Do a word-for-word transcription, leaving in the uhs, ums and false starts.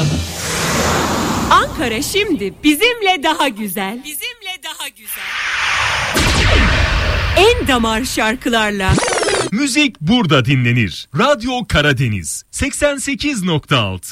Ankara şimdi bizimle daha güzel. Bizimle daha güzel. En damar şarkılarla. Müzik burada dinlenir. Radyo Karadeniz seksen sekiz nokta altı.